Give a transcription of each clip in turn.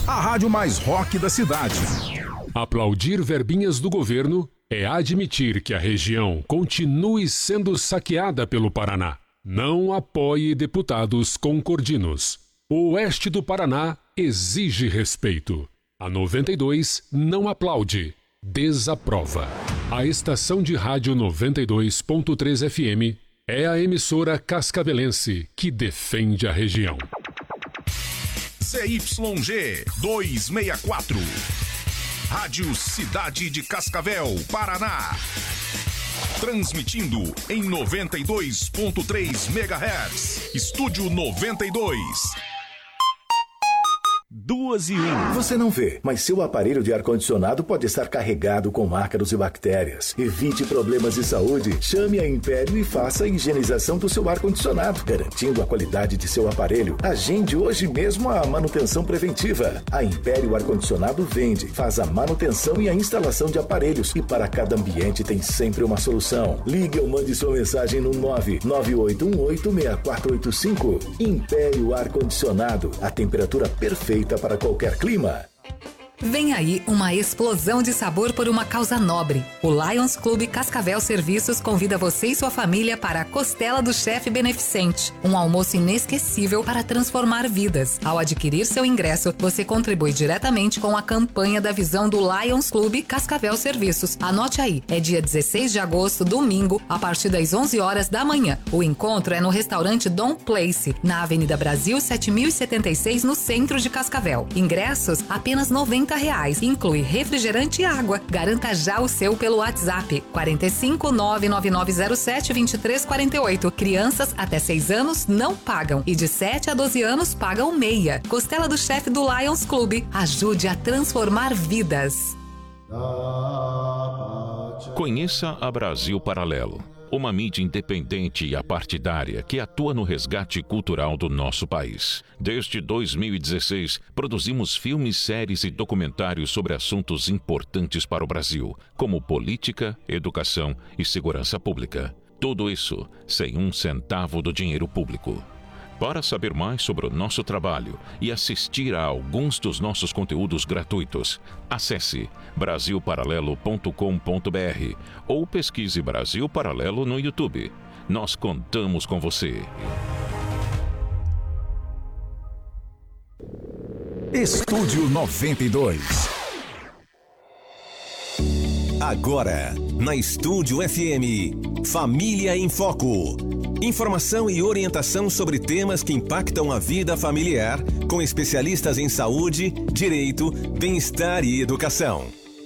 a rádio mais rock da cidade. Aplaudir verbinhas do governo é admitir que a região continue sendo saqueada pelo Paraná. Não apoie deputados concordinos. O oeste do Paraná exige respeito. A 92 não aplaude, desaprova. A estação de rádio 92.3 FM é a emissora cascavelense que defende a região. ZYG 264. Rádio Cidade de Cascavel, Paraná. Transmitindo em 92.3 MHz. Estúdio 92. 2:01. Você não vê, mas seu aparelho de ar-condicionado pode estar carregado com ácaros e bactérias. Evite problemas de saúde. Chame a Império e faça a higienização do seu ar-condicionado, garantindo a qualidade de seu aparelho. Agende hoje mesmo a manutenção preventiva. A Império Ar-Condicionado vende, faz a manutenção e a instalação de aparelhos. E para cada ambiente tem sempre uma solução. Ligue ou mande sua mensagem no 998186485. Império Ar-Condicionado. A temperatura perfeita para qualquer clima. Vem aí uma explosão de sabor por uma causa nobre. O Lions Clube Cascavel Serviços convida você e sua família para a Costela do Chefe Beneficente, um almoço inesquecível para transformar vidas. Ao adquirir seu ingresso, você contribui diretamente com a campanha da visão do Lions Clube Cascavel Serviços. Anote aí, é dia 16 de agosto, domingo, a partir das 11 horas da manhã. O encontro é no restaurante Dom Place, na Avenida Brasil 7076, no centro de Cascavel. Ingressos apenas R$90. Inclui refrigerante e água. Garanta já o seu pelo WhatsApp 45 99907 2348. Crianças até 6 anos não pagam e de 7 a 12 anos pagam meia. Costela do Chefe do Lions Clube. Ajude a transformar vidas. Conheça a Brasil Paralelo, uma mídia independente e apartidária que atua no resgate cultural do nosso país. Desde 2016, produzimos filmes, séries e documentários sobre assuntos importantes para o Brasil, como política, educação e segurança pública. Tudo isso sem um centavo do dinheiro público. Para saber mais sobre o nosso trabalho e assistir a alguns dos nossos conteúdos gratuitos, acesse brasilparalelo.com.br ou pesquise Brasil Paralelo no YouTube. Nós contamos com você. Estúdio 92. Agora, na Estúdio FM, Família em Foco. Informação e orientação sobre temas que impactam a vida familiar, com especialistas em saúde, direito, bem-estar e educação.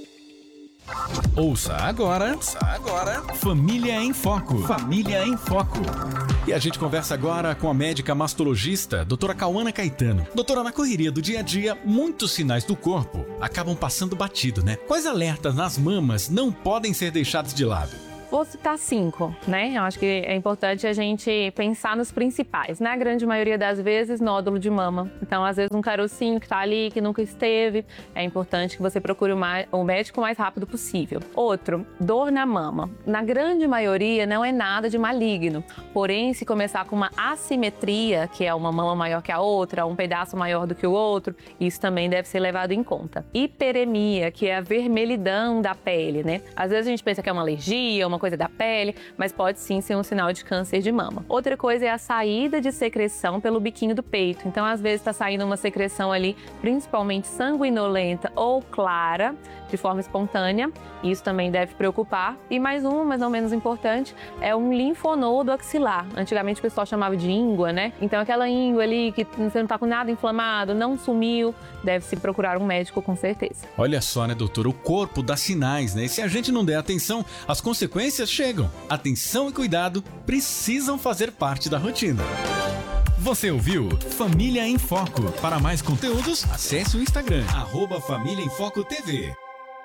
Ouça agora, Família em Foco. Família em Foco. E a gente conversa agora com a médica mastologista, doutora Cauana Caetano. Doutora, na correria do dia a dia, muitos sinais do corpo acabam passando batido, né? Quais alertas nas mamas não podem ser deixados de lado? Vou citar 5, né? Eu acho que é importante a gente pensar nos principais. Na grande maioria das vezes, nódulo de mama. Então, às vezes, um carocinho que tá ali, que nunca esteve, é importante que você procure o médico o mais rápido possível. Outro, dor na mama. Na grande maioria, não é nada de maligno. Porém, se começar com uma assimetria, que é uma mama maior que a outra, um pedaço maior do que o outro, isso também deve ser levado em conta. Hiperemia, que é a vermelhidão da pele, né? Às vezes a gente pensa que é uma alergia, uma coisa da pele, mas pode sim ser um sinal de câncer de mama. Outra coisa é a saída de secreção pelo biquinho do peito. Então, às vezes está saindo uma secreção ali, principalmente sanguinolenta ou clara, de forma espontânea. Isso também deve preocupar. E mais um, mas não menos importante, é um linfonodo axilar. Antigamente o pessoal chamava de íngua, né? Então, aquela íngua ali que você não está com nada inflamado, não sumiu, deve-se procurar um médico com certeza. Olha só, né, doutora? O corpo dá sinais, né? E se a gente não der atenção, as consequências chegam. Atenção e cuidado precisam fazer parte da rotina. Você ouviu Família em Foco. Para mais conteúdos, acesse o Instagram, @Família em Foco TV.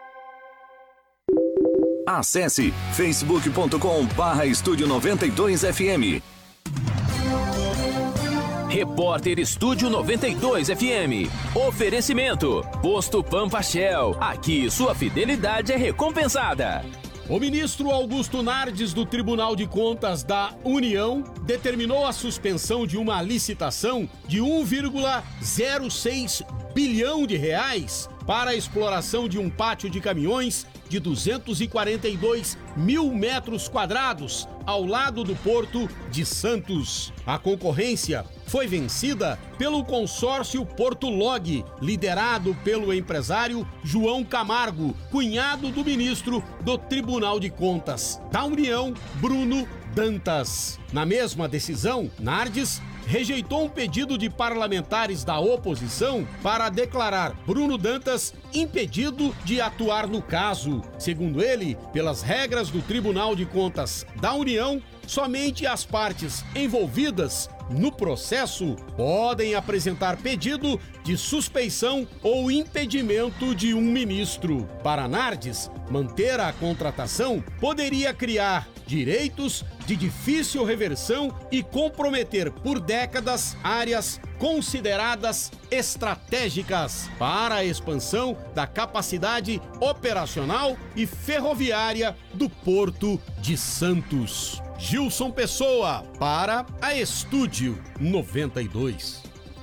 Acesse facebook.com/Estúdio 92 FM. Repórter Estúdio 92 FM. Oferecimento: Posto Pampa Shell. Aqui sua fidelidade é recompensada. O ministro Augusto Nardes, do Tribunal de Contas da União, determinou a suspensão de uma licitação de 1,06 bilhão de reais para a exploração de um pátio de caminhões de 242 mil metros quadrados ao lado do Porto de Santos. A concorrência foi vencida pelo consórcio Portolog, liderado pelo empresário João Camargo, cunhado do ministro do Tribunal de Contas da União, Bruno Dantas. Na mesma decisão, Nardes rejeitou um pedido de parlamentares da oposição para declarar Bruno Dantas impedido de atuar no caso. Segundo ele, pelas regras do Tribunal de Contas da União, somente as partes envolvidas no processo podem apresentar pedido de suspeição ou impedimento de um ministro. Para Nardes, manter a contratação poderia criar direitos de difícil reversão e comprometer por décadas áreas consideradas estratégicas para a expansão da capacidade operacional e ferroviária do Porto de Santos. Gilson Pessoa, para a Estúdio 92.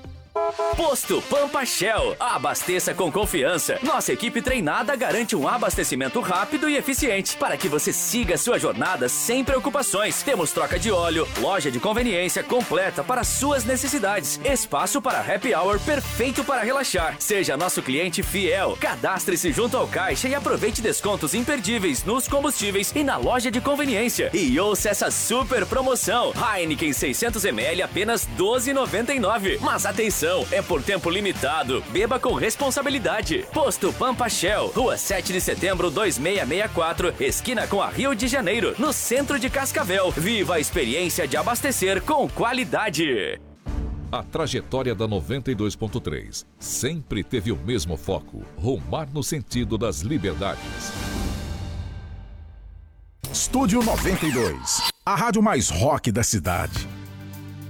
Posto Pampa Shell. Abasteça com confiança. Nossa equipe treinada garante um abastecimento rápido e eficiente para que você siga sua jornada sem preocupações. Temos troca de óleo, loja de conveniência completa para suas necessidades, espaço para happy hour perfeito para relaxar. Seja nosso cliente fiel. Cadastre-se junto ao caixa e aproveite descontos imperdíveis nos combustíveis e na loja de conveniência. E ouça essa super promoção. Heineken 600ml apenas R$ 12,99. Mas atenção, é por tempo limitado. Beba com responsabilidade. Posto Pampa Shell, Rua 7 de Setembro 2664, esquina com a Rio de Janeiro, no centro de Cascavel. Viva a experiência de abastecer com qualidade. A trajetória da 92.3 sempre teve o mesmo foco: rumar no sentido das liberdades. Estúdio 92, a rádio mais rock da cidade.